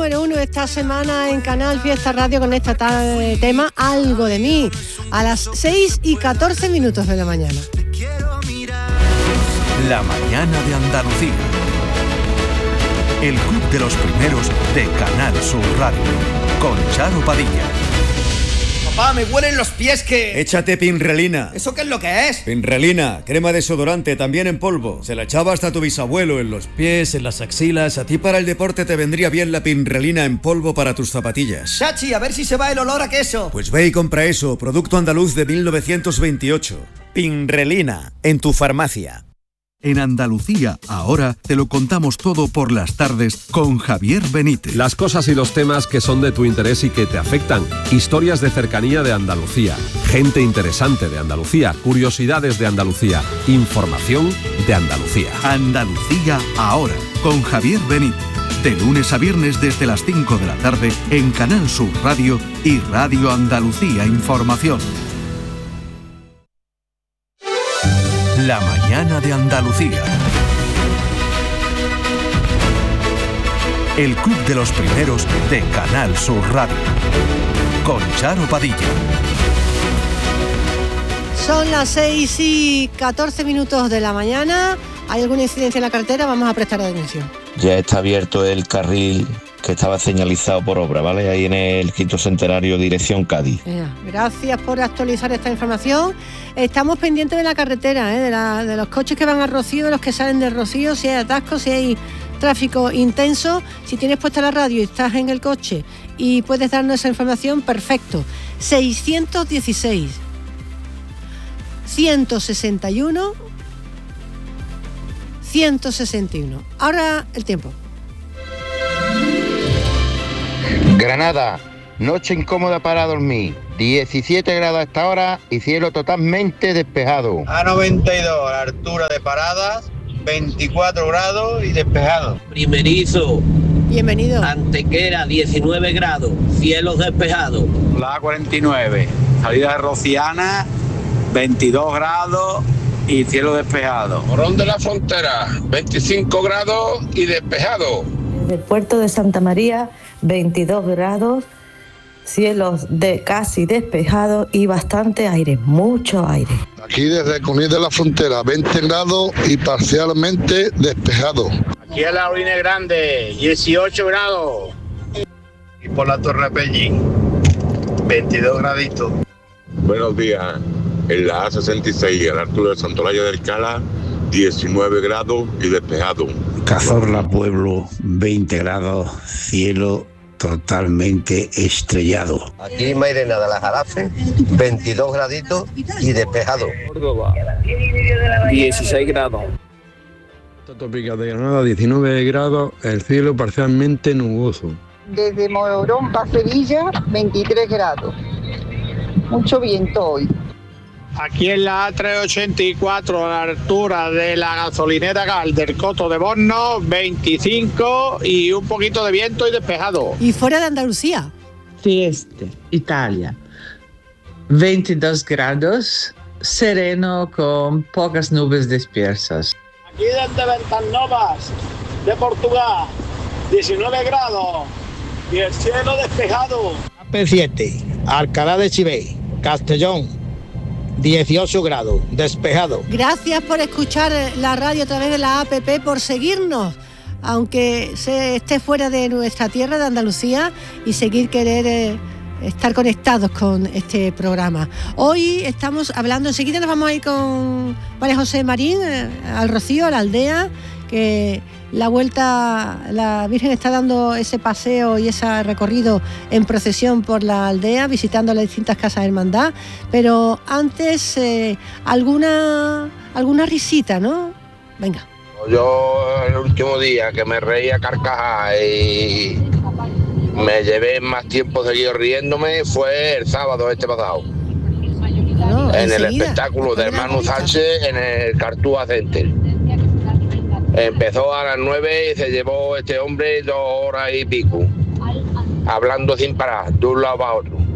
número 1 esta semana en Canal Fiesta Radio con este tema, Algo de mí, a las 6:14 de la mañana. La mañana de Andalucía. El club de los primeros de Canal Sur Radio, con Charo Padilla. Papá, me huelen los pies que... Échate Pinrelina. ¿Eso qué es lo que es? Pinrelina, crema desodorante, también en polvo. Se la echaba hasta tu bisabuelo en los pies, en las axilas. A ti para el deporte te vendría bien la Pinrelina en polvo para tus zapatillas. Chachi, a ver si se va el olor a queso. Pues ve y compra eso, producto andaluz de 1928. Pinrelina, en tu farmacia. En Andalucía, ahora te lo contamos todo por las tardes con Javier Benítez. Las cosas y los temas que son de tu interés y que te afectan. Historias de cercanía de Andalucía. Gente interesante de Andalucía. Curiosidades de Andalucía. Información de Andalucía. Andalucía, ahora, con Javier Benítez. De lunes a viernes desde las 5 de la tarde en Canal Sur Radio y Radio Andalucía Información. La mañana de Andalucía. El club de los primeros de Canal Sur Radio. Con Charo Padilla. Son las 6:14 de la mañana. ¿Hay alguna incidencia en la carretera? Vamos a prestar atención. Ya está abierto el carril que estaba señalizado por obra, ¿vale? Ahí en el 5º Centenario, dirección Cádiz. Gracias por actualizar esta información. Estamos pendientes de la carretera, de los coches que van a Rocío, de los que salen de Rocío, si hay atascos, si hay tráfico intenso. Si tienes puesta la radio y estás en el coche y puedes darnos esa información, perfecto. 616 161 161. Ahora el tiempo. Granada, noche incómoda para dormir, 17 grados a esta hora y cielo totalmente despejado. A92, a la altura de Paradas, 24 grados y despejado. Primerizo. Bienvenido. Antequera, 19 grados, cielos despejados. La A49, salida de Rociana, 22 grados y cielo despejado. Morón de la Frontera, 25 grados y despejado. Del puerto de Santa María, 22 grados, cielos casi despejados y bastante aire, mucho aire. Aquí desde Conil de la Frontera, 20 grados y parcialmente despejado. Aquí en la Orina Grande, 18 grados. Y por la Torre Pellín, 22 graditos. Buenos días. En la A66, a la altura de Santolaya del Cala, 19 grados y despejado. Cazorla Pueblo, 20 grados, cielo totalmente estrellado. Aquí en Mairena de la Jarafe, 22 graditos y despejado. Córdoba, 16 grados. Tópica de Granada, 19 grados, el cielo parcialmente nuboso. Desde Morón para Sevilla, 23 grados. Mucho viento hoy. Aquí en la A384, a la altura de la gasolinera Gal del Coto de Borno, 25 y un poquito de viento y despejado. ¿Y fuera de Andalucía? Trieste, Italia, 22 grados, sereno con pocas nubes dispersas. Aquí desde Ventasnovas, de Portugal, 19 grados y el cielo despejado. AP7, Alcalá de Chivey, Castellón, 18 grados, despejado. Gracias por escuchar la radio a través de la APP, por seguirnos, aunque se esté fuera de nuestra tierra, de Andalucía, y seguir querer estar conectados con este programa. Hoy estamos hablando, enseguida nos vamos a ir con María José Marín, al Rocío, a la aldea, que la vuelta, la Virgen está dando ese paseo y ese recorrido en procesión por la aldea, visitando las distintas casas de hermandad, pero antes alguna risita, ¿no? Venga. Yo el último día que me reía carcajadas y me llevé más tiempo seguido riéndome fue el sábado pasado. En el espectáculo de Hermano Sánchez en el Cartúa Center. Empezó a las 9 y se llevó este hombre 2 horas y pico, hablando sin parar, de un lado para otro.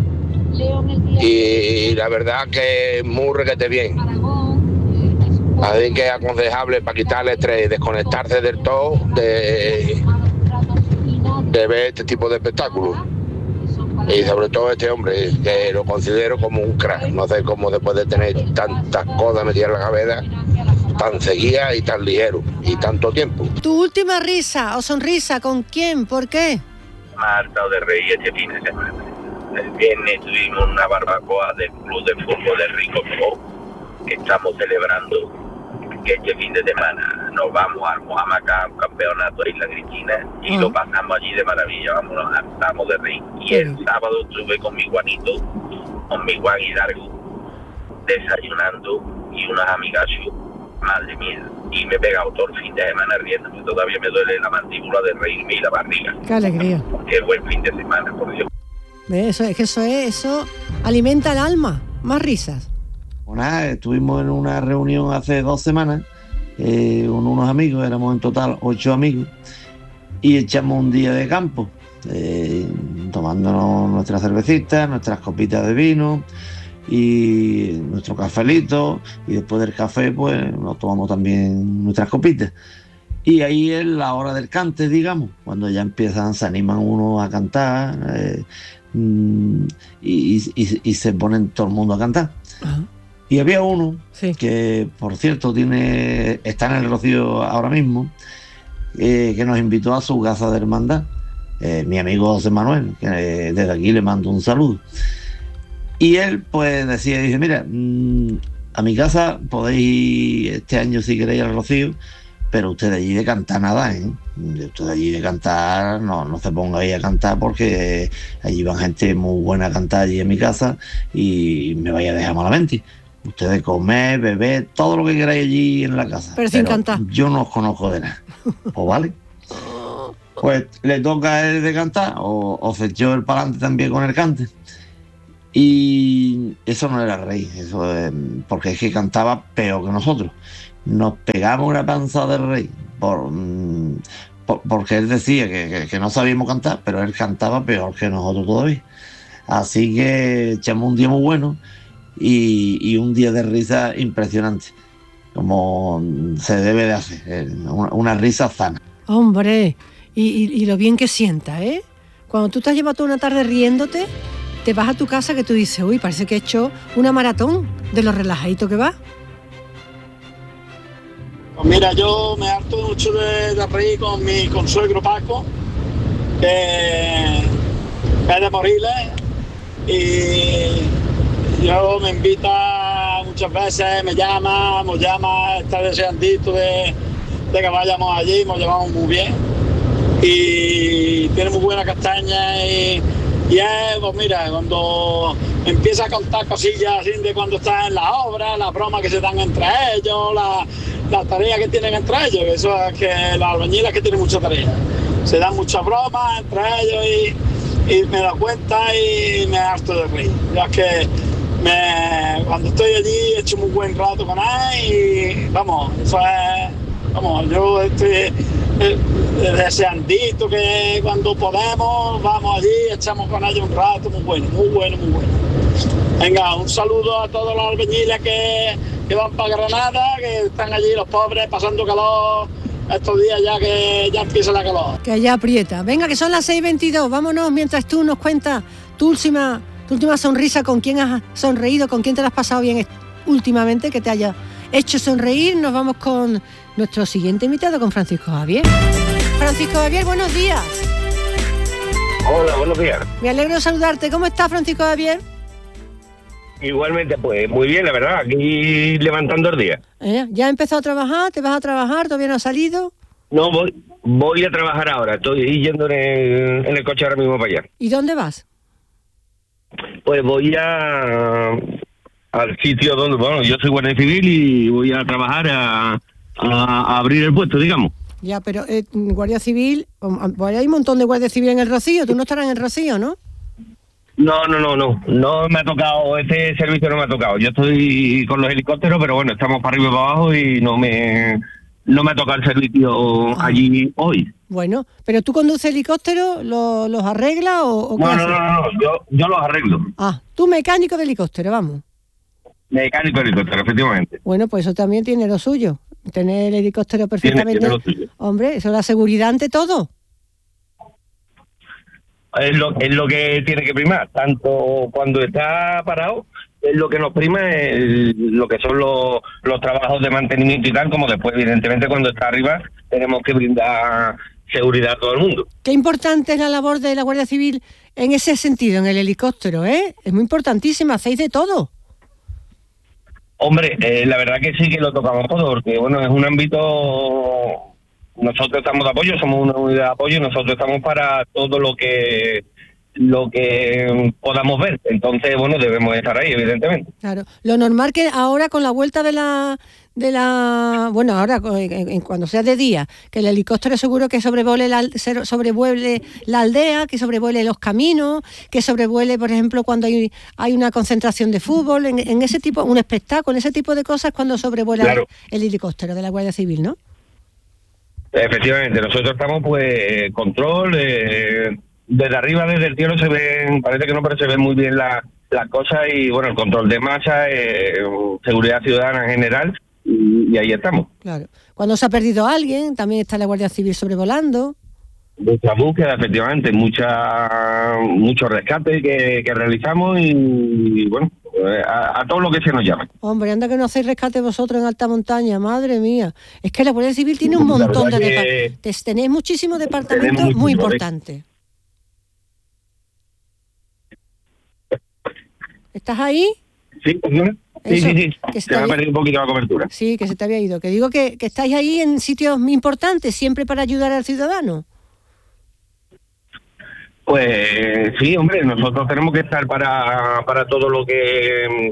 Y la verdad que muy requete bien. Así que es aconsejable para quitar el estrés, desconectarse del todo de de ver este tipo de espectáculos. Y sobre todo este hombre, que lo considero como un crack. No sé cómo después de tener tantas cosas metidas en la cabeza, tan seguida y tan ligero, y tanto tiempo. ¿Tu última risa o sonrisa con quién? ¿Por qué? Me ha hartado de reír este fin de semana. El viernes tuvimos una barbacoa del Club de Fútbol de Rico que estamos celebrando, que este fin de semana nos vamos a Mohamacá, un campeonato de Isla Cristina, y lo pasamos allí de maravilla, vámonos, hartamos de reír. Y el sábado estuve con mi Juanito, con mi Juan Hidalgo, desayunando, y unas amigachos, madre mía, y me he pegado todo el fin de semana riéndome, todavía me duele la mandíbula de reírme y la barriga. ¡Qué alegría! Qué buen fin de semana, por Dios. Eso alimenta el alma, más risas. Bueno, estuvimos en una reunión hace 2 semanas con unos amigos, éramos en total 8 amigos, y echamos un día de campo, tomándonos nuestras cervecitas, nuestras copitas de vino y nuestro cafelito, y después del café pues nos tomamos también nuestras copitas. Y ahí es la hora del cante, digamos, cuando ya se animan unos a cantar y se ponen todo el mundo a cantar. Ajá. Y había uno que, por cierto, está en el Rocío ahora mismo, que nos invitó a su casa de hermandad, mi amigo José Manuel, que desde aquí le mando un saludo. Y él pues dice, mira, a mi casa podéis ir este año si queréis al Rocío, pero usted allí de cantar nada, usted allí de cantar no se ponga ahí a cantar, porque allí van gente muy buena a cantar allí en mi casa y me vaya a dejar malamente. Ustedes comer, beber, todo lo que queráis allí en la casa. Pero sin cantar. Yo no os conozco de nada. ¿O vale? Pues le toca a él de cantar, o se echó el palante también con el cante. Y eso no era rey, porque es que cantaba peor que nosotros. Nos pegamos una panza de rey porque él decía que no sabíamos cantar, pero él cantaba peor que nosotros todavía. Así que echamos un día muy bueno y un día de risa impresionante, como se debe de hacer, una risa sana. Hombre, y lo bien que sienta, ¿eh? Cuando tú te has llevado toda una tarde riéndote, te vas a tu casa que tú dices, uy, parece que he hecho una maratón de lo relajadito que va. Pues mira, yo me harto mucho de reír con mi consuegro Paco, que es de Moriles, y yo me invita muchas veces, me llama, está deseandito de que vayamos allí, nos llevamos muy bien, y tiene muy buena castaña, y pues mira, cuando empieza a contar cosillas así de cuando está en la obra, las bromas que se dan entre ellos, las tareas que tienen entre ellos, eso es que los albañiles que tienen mucha tarea, se dan muchas bromas entre ellos y me da cuenta y me harto de reír. Ya que cuando estoy allí he hecho muy buen rato con él y vamos, eso es, vamos, yo estoy deseandito que cuando podemos vamos allí, echamos con ellos un rato muy bueno. Venga, un saludo a todos los albañiles que van para Granada, que están allí los pobres pasando calor estos días ya que ya empieza la calor. Que ya aprieta. Venga, que son las 6:22, vámonos mientras tú nos cuentas tu última sonrisa, con quién has sonreído, con quién te la has pasado bien últimamente, que te haya hecho sonreír. Nos vamos con nuestro siguiente invitado, con Francisco Javier. Francisco Javier, buenos días. Hola, buenos días. Me alegro de saludarte. ¿Cómo estás, Francisco Javier? Igualmente, pues muy bien, la verdad, aquí levantando el día. ¿Ya has empezado a trabajar? ¿Te vas a trabajar? ¿Todavía no has salido? No, voy a trabajar ahora, estoy yendo en el coche ahora mismo para allá. ¿Y dónde vas? Pues voy al sitio donde, bueno, yo soy guardia civil y voy a trabajar a abrir el puesto, digamos. Ya, pero guardia civil, hay un montón de guardia civil en el Rocío, tú no estarás en el Rocío, ¿no? No me ha tocado, este servicio no me ha tocado. Yo estoy con los helicópteros, pero bueno, estamos para arriba y para abajo y no me ha tocado el servicio allí hoy. Bueno, pero tú conduces helicópteros, ¿los arreglas o qué haces? No, yo los arreglo. Tú mecánico de helicóptero, vamos. Mecánico de helicóptero, efectivamente. Bueno, pues eso también tiene lo suyo, tener el helicóptero perfectamente. Tiene lo suyo. Hombre, eso es la seguridad ante todo. es lo que tiene que primar, tanto cuando está parado, es lo que nos prima lo que son los trabajos de mantenimiento y tal, como después, evidentemente, cuando está arriba, tenemos que brindar seguridad a todo el mundo. Qué importante es la labor de la Guardia Civil en ese sentido, en el helicóptero, ¿eh? Es muy importantísima, hacéis de todo. Hombre, la verdad que sí que lo tocamos todo, porque bueno, es un ámbito... Nosotros estamos de apoyo, somos una unidad de apoyo y nosotros estamos para todo lo que podamos ver. Entonces, bueno, debemos estar ahí, evidentemente. Claro. Lo normal que ahora con la vuelta de la bueno, ahora cuando sea de día, que el helicóptero seguro que sobrevuele la aldea, que sobrevuele los caminos, que sobrevuele, por ejemplo, cuando hay una concentración de fútbol, en ese tipo, un espectáculo, ese tipo de cosas cuando sobrevuela claro. el helicóptero de la Guardia Civil, ¿no? Efectivamente, nosotros estamos pues control, desde arriba, desde el cielo se ven, parece que no, pero se ven muy bien las cosas y bueno, el control de masa, seguridad ciudadana en general y ahí estamos. Claro, cuando se ha perdido alguien, también está la Guardia Civil sobrevolando. Mucha búsqueda, efectivamente, mucho rescate que realizamos y bueno, a todo lo que se nos llame. Hombre, anda que no hacéis rescate vosotros en alta montaña, madre mía. Es que la Guardia Civil tiene un montón de departamentos. Tenéis muchísimos departamentos muy importantes. ¿Estás ahí? Sí, perdón. Sí. Se me ha perdido un poquito la cobertura. Sí, que se te había ido. Que digo que estáis ahí en sitios muy importantes, siempre para ayudar al ciudadano. Pues sí, hombre, nosotros tenemos que estar para todo lo que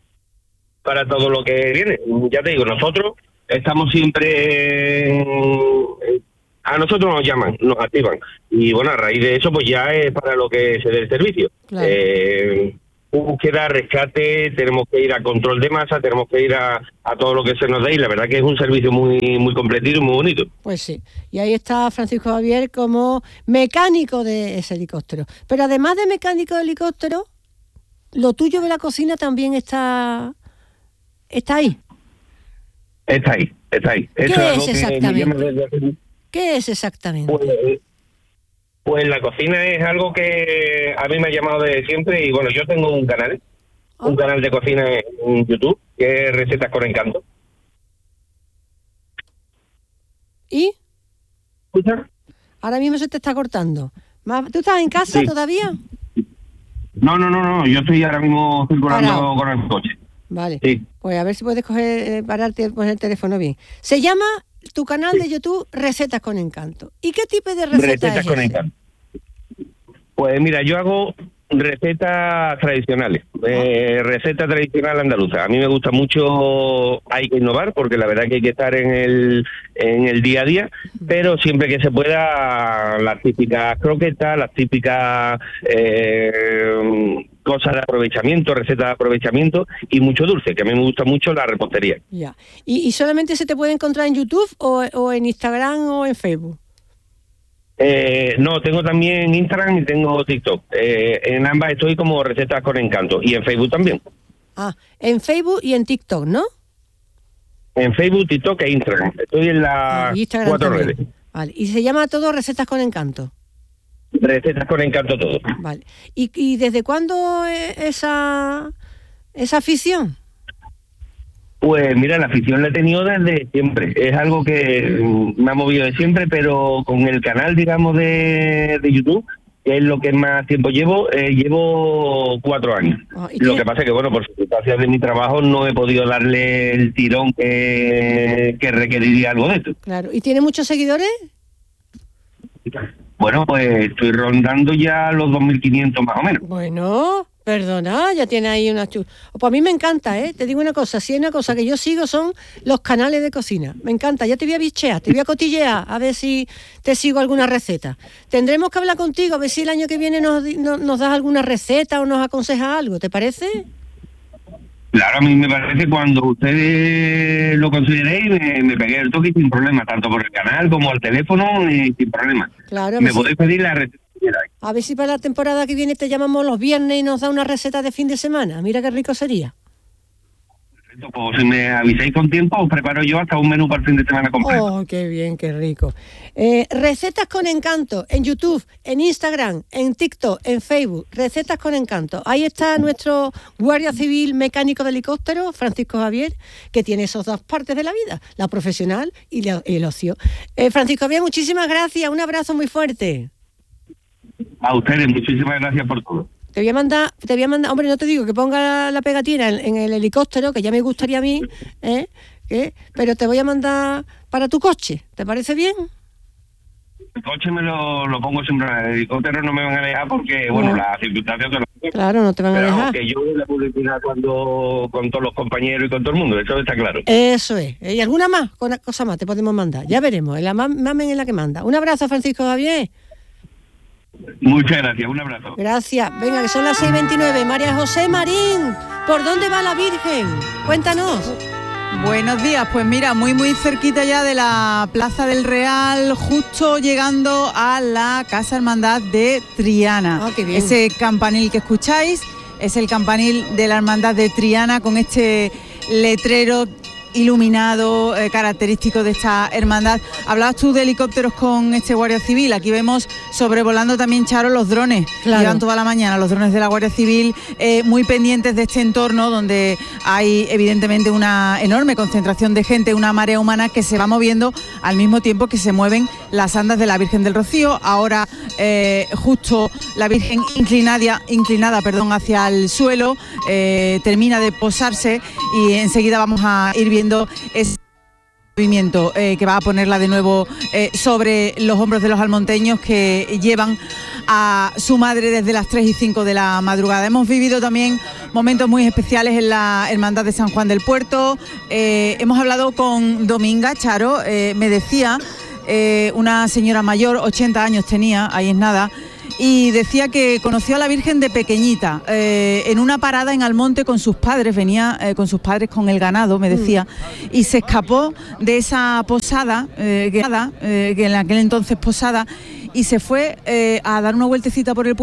viene. Ya te digo, nosotros estamos siempre a nosotros nos llaman, nos activan y bueno, a raíz de eso pues ya es para lo que se dé el servicio. Claro. Búsqueda, rescate, tenemos que ir a control de masa, tenemos que ir a todo lo que se nos dé y la verdad que es un servicio muy muy completito y muy bonito. Pues sí, y ahí está Francisco Javier como mecánico de ese helicóptero. Pero además de mecánico de helicóptero, lo tuyo de la cocina también está ahí. Está ahí. ¿Qué es exactamente? ¿Qué es exactamente? Pues la cocina es algo que a mí me ha llamado desde siempre y bueno, yo tengo un canal de cocina en YouTube que es Recetas con Encanto. ¿Y? ¿Escuchas? Ahora mismo se te está cortando. ¿Tú estás en casa todavía? No, yo estoy ahora mismo circulando con el coche. Vale, sí. Pues a ver si puedes pararte, poner el teléfono bien. Se llama tu canal de YouTube Recetas con Encanto. ¿Y qué tipo de recetas con Encanto? Pues mira, yo hago recetas tradicionales, receta tradicional andaluza. A mí me gusta mucho, hay que innovar porque la verdad que hay que estar en el día a día, pero siempre que se pueda, las típicas croquetas, las típicas cosas de aprovechamiento, recetas de aprovechamiento y mucho dulce, que a mí me gusta mucho la repostería. Ya. ¿Y solamente se te puede encontrar en YouTube o en Instagram o en Facebook? No, tengo también Instagram y tengo TikTok. En ambas estoy como Recetas con Encanto y en Facebook también. En Facebook y en TikTok, ¿no? En Facebook, TikTok e Instagram. Estoy en las 4 redes. Vale. ¿Y se llama todo Recetas con Encanto? Recetas con Encanto todo. Vale. ¿Y desde cuándo esa afición? Pues mira, la afición la he tenido desde siempre. Es algo que me ha movido de siempre, pero con el canal, digamos, de YouTube, que es lo que más tiempo llevo 4 años. Lo que pasa es que, bueno, por circunstancias de mi trabajo no he podido darle el tirón que requeriría algo de esto. Claro. ¿Y tiene muchos seguidores? Bueno, pues estoy rondando ya los 2.500 más o menos. Bueno, perdona, ya tiene ahí una Pues a mí me encanta, Te digo una cosa, si hay una cosa que yo sigo son los canales de cocina. Me encanta, ya te voy a bichear, te voy a cotillear, a ver si te sigo alguna receta. Tendremos que hablar contigo, a ver si el año que viene nos das alguna receta o nos aconsejas algo, ¿te parece? Claro, a mí me parece cuando ustedes lo consideréis, me pegué el toque sin problema, tanto por el canal como al teléfono, sin problema. Claro, me podéis pedir la receta. A ver si para la temporada que viene te llamamos los viernes y nos da una receta de fin de semana. Mira qué rico sería. Pues si me avisáis con tiempo, os preparo yo hasta un menú para el fin de semana completo. Oh, qué bien, qué rico. Recetas con Encanto, en YouTube, en Instagram, en TikTok, en Facebook, Recetas con Encanto. Ahí está nuestro guardia civil mecánico de helicóptero, Francisco Javier, que tiene esas dos partes de la vida, la profesional y el ocio. Francisco Javier, muchísimas gracias, un abrazo muy fuerte. A ustedes, muchísimas gracias por todo. Te voy a mandar, hombre, no te digo que ponga la pegatina en el helicóptero, que ya me gustaría a mí, pero te voy a mandar para tu coche, ¿te parece bien? El coche me lo pongo siempre, el helicóptero no me van a dejar porque, bueno, las circunstancias son las... Claro, no te van a dejar. Pero que yo voy a publicidad con todos los compañeros y con todo el mundo, eso está claro. Eso es. ¿Y alguna más? Cosa más te podemos mandar, ya veremos, la mamen es la que manda. Un abrazo, Francisco Javier. Muchas gracias, un abrazo. Gracias. Venga, que son las 6:29. María José Marín, ¿por dónde va la Virgen? Cuéntanos. Buenos días, pues mira, muy cerquita ya de la Plaza del Real, justo llegando a la Casa Hermandad de Triana. Ah, qué bien. Ese campanil que escucháis es el campanil de la Hermandad de Triana con este letrero iluminado, característico de esta hermandad. Hablabas tú de helicópteros con este Guardia Civil, aquí vemos sobrevolando también, Charo, los drones. Claro. Llevan toda la mañana los drones de la Guardia Civil muy pendientes de este entorno donde hay evidentemente una enorme concentración de gente, una marea humana que se va moviendo al mismo tiempo que se mueven las andas de la Virgen del Rocío. Ahora justo la Virgen inclinada hacia el suelo, termina de posarse y enseguida vamos a ir viendo ese movimiento que va a ponerla de nuevo sobre los hombros de los almonteños que llevan a su madre desde las 3:05 de la madrugada. Hemos vivido también momentos muy especiales en la Hermandad de San Juan del Puerto. Hemos hablado con Dominga, Charo, me decía, una señora mayor, 80 años tenía, ahí es nada, y decía que conoció a la Virgen de pequeñita, en una parada en Almonte con sus padres, venía con sus padres con el ganado, me decía, y se escapó de esa posada, que en aquel entonces posada, y se fue a dar una vueltecita por el pueblo.